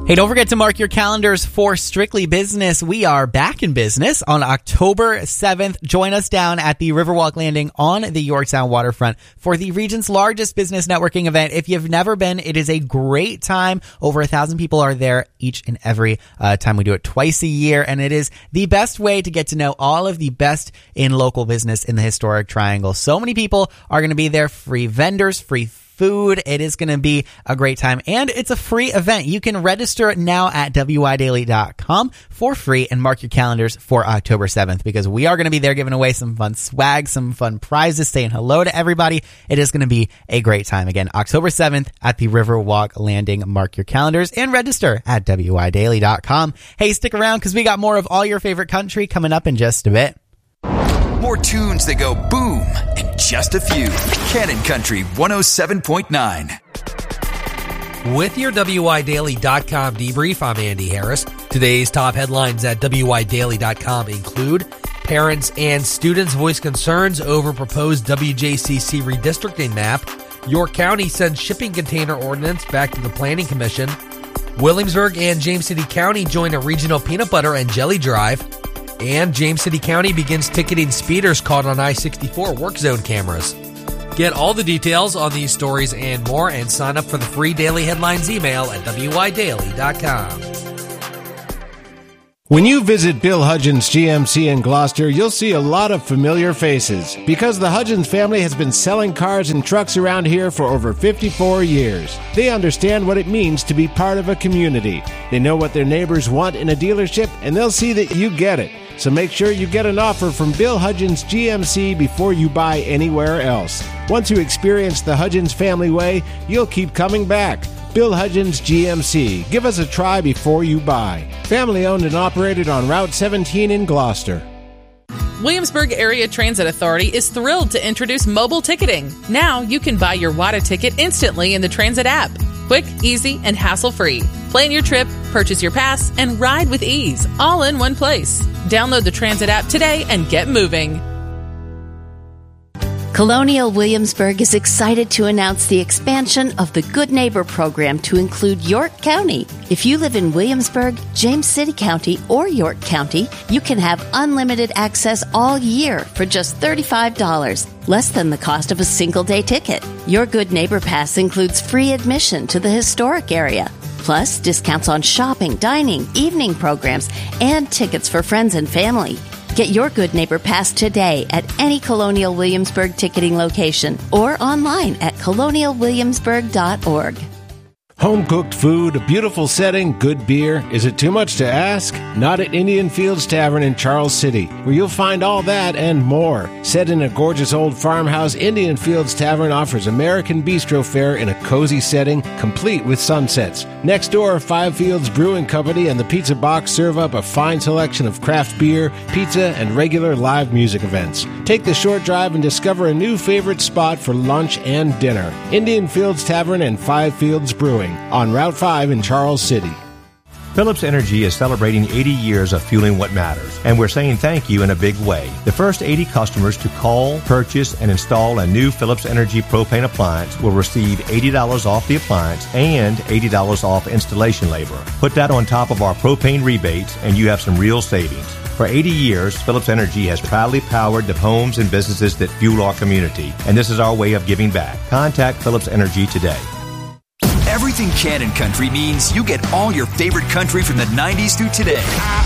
Hey, don't forget to mark your calendars for Strictly Business. We are back in business on October 7th. Join us down at the Riverwalk Landing on the Yorktown waterfront for the region's largest business networking event. If you've never been, it is a great time. Over 1,000 people are there each and every time. We do it twice a year, and it is the best way to get to know all of the best in local business in the historic Triangle. So many people are going to be there. Free vendors, free food. It is going to be a great time, and it's a free event. You can register now at WIDaily.com for free and mark your calendars for October 7th, because we are going to be there giving away some fun swag, some fun prizes, saying hello to everybody. It is going to be a great time. Again, October 7th at the Riverwalk Landing. Mark your calendars and register at WIDaily.com. Hey, stick around because we got more of all your favorite country coming up in just a bit. More tunes that go boom and just a few. Cannon Country 107.9. With your WIDaily.com debrief, I'm Andy Harris. Today's top headlines at WIDaily.com include: parents and students voice concerns over proposed WJCC redistricting map. York County sends shipping container ordinance back to the Planning Commission. Williamsburg and James City County join a regional peanut butter and jelly drive. And James City County begins ticketing speeders caught on I-64 work zone cameras. Get all the details on these stories and more, and sign up for the free daily headlines email at WIDaily.com. When you visit Bill Hudgens GMC in Gloucester, you'll see a lot of familiar faces, because the Hudgens family has been selling cars and trucks around here for over 54 years. They understand what it means to be part of a community. They know what their neighbors want in a dealership, and they'll see that you get it. So make sure you get an offer from Bill Hudgens GMC before you buy anywhere else. Once you experience the Hudgens family way, you'll keep coming back. Bill Hudgens GMC. Give us a try before you buy. Family owned and operated on Route 17 in Gloucester. Williamsburg Area Transit Authority is thrilled to introduce mobile ticketing. Now you can buy your WADA ticket instantly in the Transit app. Quick, easy, and hassle-free. Plan your trip, purchase your pass, and ride with ease, all in one place. Download the Transit app today and get moving. Colonial Williamsburg is excited to announce the expansion of the Good Neighbor program to include York County. If you live in Williamsburg, James City County, or York County, you can have unlimited access all year for just $35, less than the cost of a single-day ticket. Your Good Neighbor Pass includes free admission to the historic area, plus discounts on shopping, dining, evening programs, and tickets for friends and family. Get your Good Neighbor Pass today at any Colonial Williamsburg ticketing location or online at colonialwilliamsburg.org. Home-cooked food, a beautiful setting, good beer. Is it too much to ask? Not at Indian Fields Tavern in Charles City, where you'll find all that and more. Set in a gorgeous old farmhouse, Indian Fields Tavern offers American bistro fare in a cozy setting, complete with sunsets. Next door, Five Fields Brewing Company and the Pizza Box serve up a fine selection of craft beer, pizza, and regular live music events. Take the short drive and discover a new favorite spot for lunch and dinner. Indian Fields Tavern and Five Fields Brewing on Route 5 in Charles City. Phillips Energy is celebrating 80 years of fueling what matters, and we're saying thank you in a big way. The first 80 customers to call, purchase, and install a new Phillips Energy propane appliance will receive $80 off the appliance and $80 off installation labor. Put that on top of our propane rebates, and you have some real savings. For 80 years, Phillips Energy has proudly powered the homes and businesses that fuel our community, and this is our way of giving back. Contact Phillips Energy today. Everything Cannon Country means you get all your favorite country from the 90s through today.